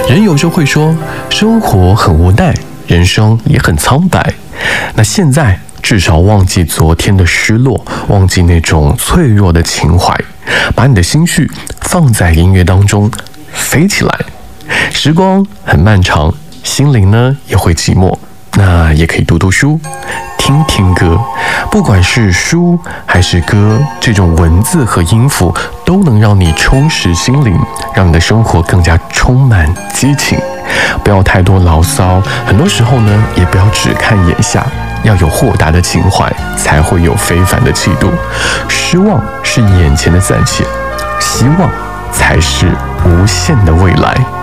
人有时候会说，生活很无奈，人生也很苍白。那现在至少忘记昨天的失落，忘记那种脆弱的情怀，把你的心绪放在音乐当中，飞起来。时光很漫长，心灵呢也会寂寞，那也可以读读书，听听歌。不管是书还是歌，这种文字和音符都能让你充实心灵，让你的生活更加充满激情。不要太多牢骚，很多时候呢也不要只看眼下，要有豁达的情怀，才会有非凡的气度。失望是眼前的暂且，希望才是无限的未来。